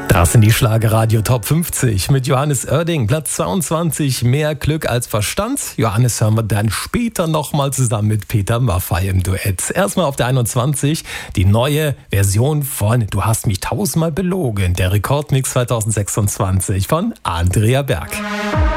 Das sind die Schlagerradio Top 50 mit Johannes Oerding, Platz 22, mehr Glück als Verstand. Johannes hören wir dann später nochmal zusammen mit Peter Maffay im Duett. Erstmal auf der 21 die neue Version von Du hast mich tausendmal belogen, der Rekordmix 2026 von Andrea Berg.